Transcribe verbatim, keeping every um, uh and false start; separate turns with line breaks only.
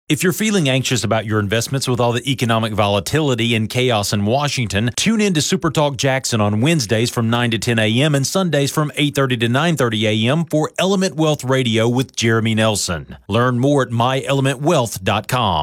If you're feeling anxious about your investments with all the economic volatility and chaos in Washington, tune in to Super Talk Jackson on Wednesdays from nine to ten a.m. and Sundays from eight thirty to nine thirty a.m. for Element Wealth Radio with Jeremy Nelson. Learn more at my element wealth dot com.